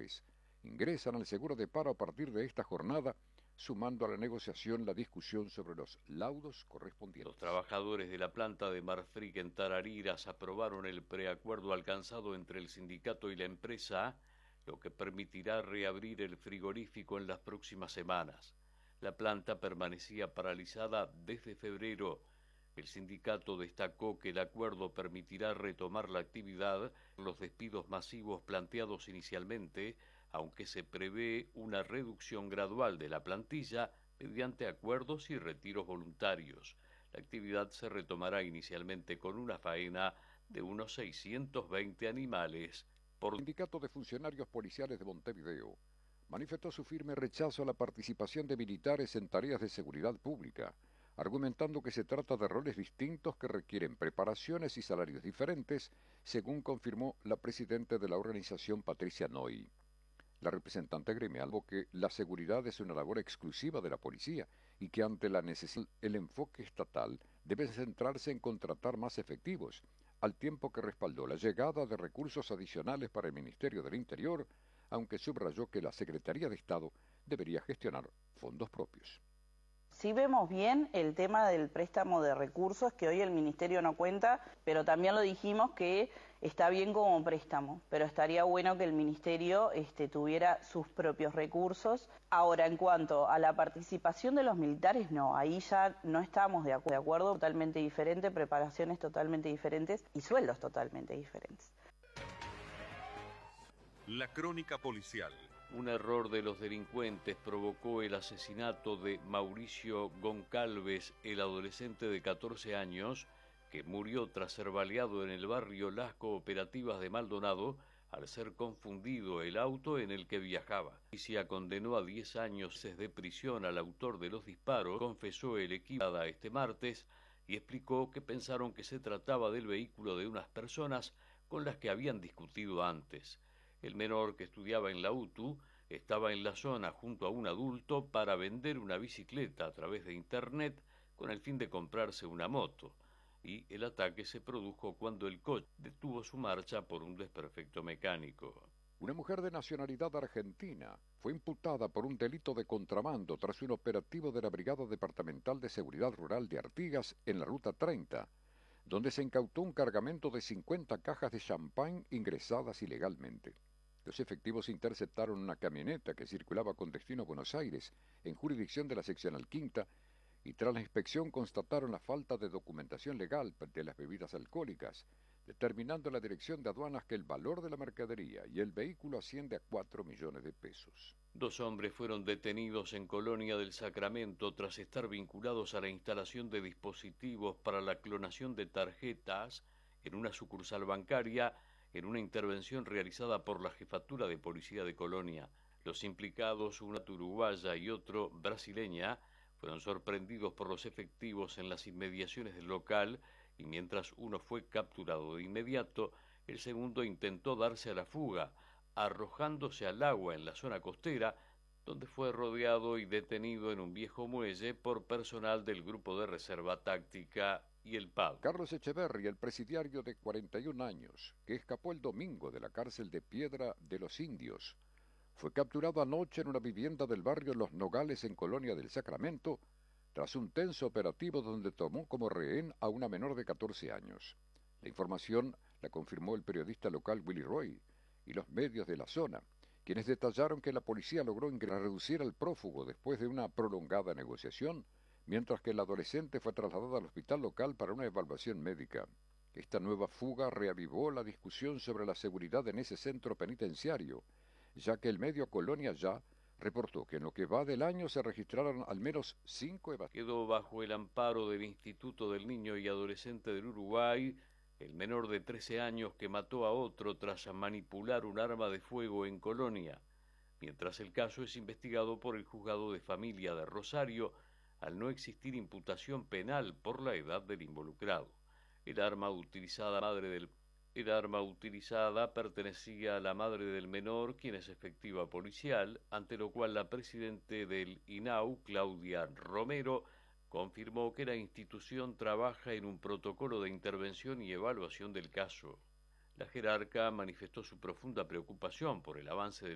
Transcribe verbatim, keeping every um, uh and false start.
militares ingresan al seguro de paro a partir de esta jornada, sumando a la negociación la discusión sobre los laudos correspondientes. Los trabajadores de la planta de Marfrig en Tarariras aprobaron el preacuerdo alcanzado entre el sindicato y la empresa, lo que permitirá reabrir el frigorífico en las próximas semanas. La planta permanecía paralizada desde febrero. El sindicato destacó que el acuerdo permitirá retomar la actividad, los despidos masivos planteados inicialmente, aunque se prevé una reducción gradual de la plantilla mediante acuerdos y retiros voluntarios. La actividad se retomará inicialmente con una faena de unos seiscientos veinte animales por... El Sindicato de Funcionarios Policiales de Montevideo manifestó su firme rechazo a la participación de militares en tareas de seguridad pública, argumentando que se trata de roles distintos que requieren preparaciones y salarios diferentes, según confirmó la presidenta de la organización, Patricia Noy. La representante gremial dijo que la seguridad es una labor exclusiva de la policía y que ante la necesidad el enfoque estatal debe centrarse en contratar más efectivos, al tiempo que respaldó la llegada de recursos adicionales para el Ministerio del Interior, aunque subrayó que la Secretaría de Estado debería gestionar fondos propios. Sí vemos bien el tema del préstamo de recursos, que hoy el Ministerio no cuenta, pero también lo dijimos que está bien como préstamo, pero estaría bueno que el Ministerio este, tuviera sus propios recursos. Ahora, en cuanto a la participación de los militares, no, ahí ya no estamos de acuerdo, de acuerdo totalmente diferente, preparaciones totalmente diferentes y sueldos totalmente diferentes. La crónica policial. Un error de los delincuentes provocó el asesinato de Mauricio Goncalves, el adolescente de catorce años, que murió tras ser baleado en el barrio Las Cooperativas de Maldonado al ser confundido el auto en el que viajaba. La policía condenó a diez años de prisión al autor de los disparos, confesó el equipo este martes y explicó que pensaron que se trataba del vehículo de unas personas con las que habían discutido antes. El menor, que estudiaba en la U T U, estaba en la zona junto a un adulto para vender una bicicleta a través de internet con el fin de comprarse una moto, y el ataque se produjo cuando el coche detuvo su marcha por un desperfecto mecánico. Una mujer de nacionalidad argentina fue imputada por un delito de contrabando tras un operativo de la Brigada Departamental de Seguridad Rural de Artigas en la Ruta treinta, donde se incautó un cargamento de cincuenta cajas de champán ingresadas ilegalmente. Los efectivos interceptaron una camioneta que circulaba con destino a Buenos Aires, en jurisdicción de la seccional quinta, y tras la inspección constataron la falta de documentación legal de las bebidas alcohólicas, determinando la Dirección de Aduanas que el valor de la mercadería y el vehículo asciende a cuatro millones de pesos. Dos hombres fueron detenidos en Colonia del Sacramento tras estar vinculados a la instalación de dispositivos para la clonación de tarjetas en una sucursal bancaria en una intervención realizada por la Jefatura de Policía de Colonia. Los implicados, una uruguaya y otro brasileña, fueron sorprendidos por los efectivos en las inmediaciones del local y mientras uno fue capturado de inmediato, el segundo intentó darse a la fuga, arrojándose al agua en la zona costera, donde fue rodeado y detenido en un viejo muelle por personal del Grupo de Reserva Táctica y el P A D. Carlos Echeverri, el presidiario de cuarenta y un años, que escapó el domingo de la cárcel de Piedra de los Indios, fue capturado anoche en una vivienda del barrio Los Nogales en Colonia del Sacramento, tras un tenso operativo donde tomó como rehén a una menor de catorce años. La información la confirmó el periodista local Willy Roy y los medios de la zona, quienes detallaron que la policía logró reducir al prófugo después de una prolongada negociación, mientras que el adolescente fue trasladado al hospital local para una evaluación médica. Esta nueva fuga reavivó la discusión sobre la seguridad en ese centro penitenciario, ya que el medio Colonia Ya reportó que en lo que va del año se registraron al menos cinco evacuaciones. Quedó bajo el amparo del Instituto del Niño y Adolescente del Uruguay el menor de trece años que mató a otro tras manipular un arma de fuego en Colonia, mientras el caso es investigado por el Juzgado de Familia de Rosario, al no existir imputación penal por la edad del involucrado. El arma utilizada madre del El arma utilizada pertenecía a la madre del menor, quien es efectiva policial, ante lo cual la presidente del I N A U, Claudia Romero, confirmó que la institución trabaja en un protocolo de intervención y evaluación del caso. La jerarca manifestó su profunda preocupación por el avance del